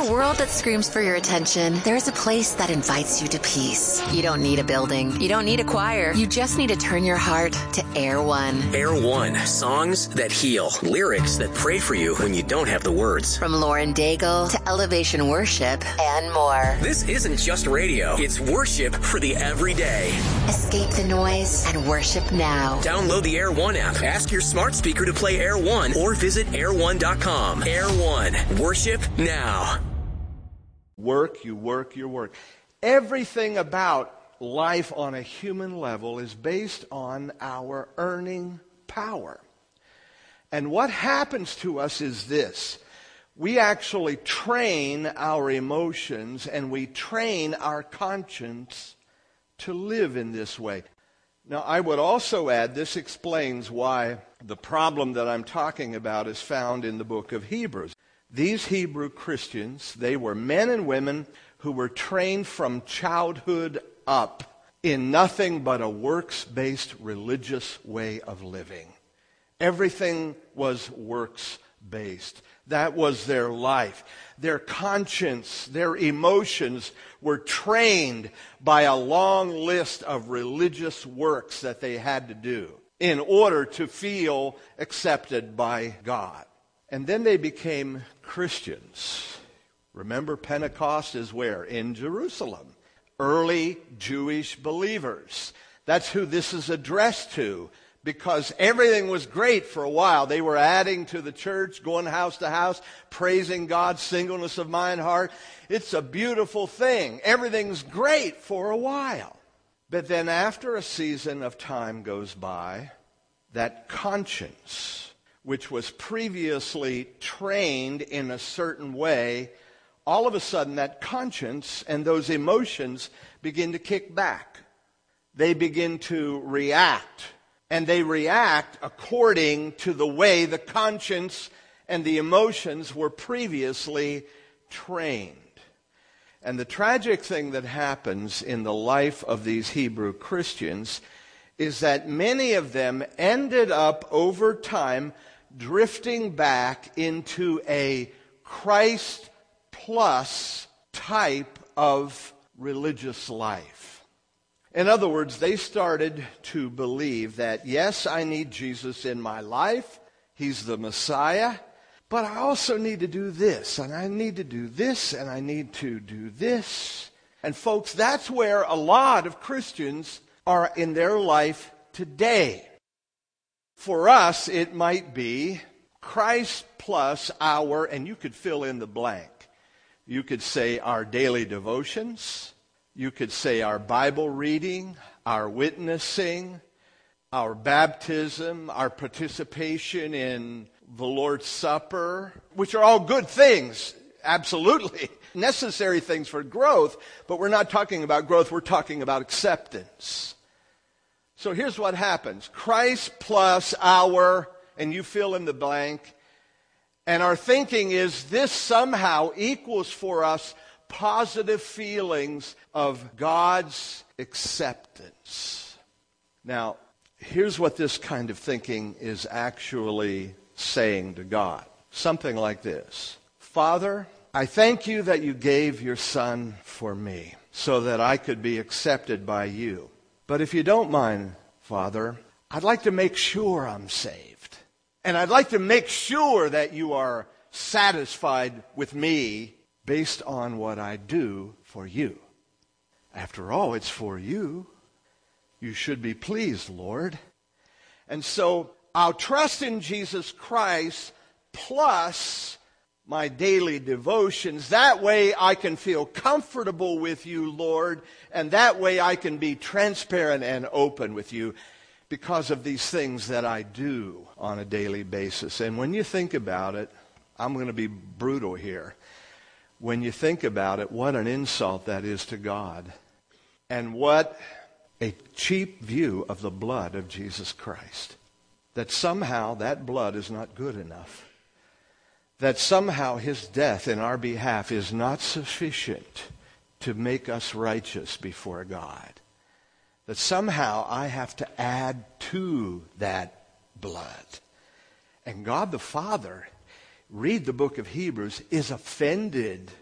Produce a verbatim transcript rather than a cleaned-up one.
a world that screams for your attention, there's a place that invites you to peace. You don't need a building. You don't need a choir. You just need to turn your heart to Air One. Air One. Songs that heal. Lyrics that pray for you when you don't have the words. From Lauren Daigle to Elevation Worship and more. This isn't just radio. It's worship for the everyday. Escape the noise and worship now. Download the Air One app. Ask your smart speaker to play Air One or visit air one dot com. Air One. Worship now. Work, you work, you work. Everything about life on a human level is based on our earning power. And what happens to us is this. We actually train our emotions and we train our conscience to live in this way. Now, I would also add, this explains why the problem that I'm talking about is found in the book of Hebrews. These Hebrew Christians, they were men and women who were trained from childhood up in nothing but a works-based religious way of living. Everything was works-based. That was their life. Their conscience, their emotions were trained by a long list of religious works that they had to do in order to feel accepted by God. And then they became Christians. Remember, Pentecost is where? In Jerusalem. Early Jewish believers. That's who this is addressed to, because everything was great for a while. They were adding to the church, going house to house, praising God's singleness of mind, heart. It's a beautiful thing. Everything's great for a while. But then after a season of time goes by, that conscience, which was previously trained in a certain way, all of a sudden that conscience and those emotions begin to kick back. They begin to react. And they react according to the way the conscience and the emotions were previously trained. And the tragic thing that happens in the life of these Hebrew Christians is that many of them ended up over time drifting back into a Christ plus type of religious life. In other words, they started to believe that, yes, I need Jesus in my life. He's the Messiah. But I also need to do this, and I need to do this, and I need to do this. And folks, that's where a lot of Christians are in their life today. For us, it might be Christ plus our, and you could fill in the blank. You could say our daily devotions. You could say our Bible reading, our witnessing, our baptism, our participation in the Lord's Supper, which are all good things, absolutely necessary things for growth, but we're not talking about growth, we're talking about acceptance. So here's what happens. Christ plus our, and you fill in the blank, and our thinking is this somehow equals for us positive feelings of God's acceptance. Now, here's what this kind of thinking is actually saying to God. Something like this. Father, I thank you that you gave your Son for me so that I could be accepted by you. But if you don't mind, Father, I'd like to make sure I'm saved. And I'd like to make sure that you are satisfied with me based on what I do for you. After all, it's for you. You should be pleased, Lord. And so I'll trust in Jesus Christ plus my daily devotions. That way I can feel comfortable with you, Lord, and that way I can be transparent and open with you because of these things that I do on a daily basis. And when you think about it, I'm going to be brutal here. When you think about it, what an insult that is to God. And what a cheap view of the blood of Jesus Christ. That somehow that blood is not good enough. That somehow his death in our behalf is not sufficient to make us righteous before God. That somehow I have to add to that blood. And God the Father, read the book of Hebrews, is offended